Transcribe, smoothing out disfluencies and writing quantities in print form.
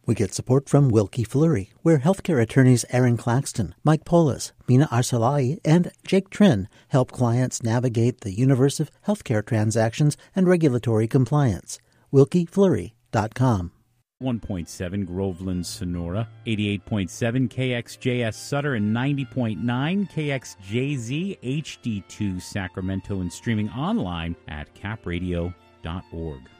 We get support from Wilkie Fleury, where healthcare attorneys Aaron Claxton, Mike Polis, Mina Arsalai, and Jake Trin help clients navigate the universe of healthcare transactions and regulatory compliance. WilkieFleury.com. 1.7 Groveland, Sonora, 88.7 KXJS Sutter, and 90.9 KXJZ HD2 Sacramento, and streaming online at capradio.org.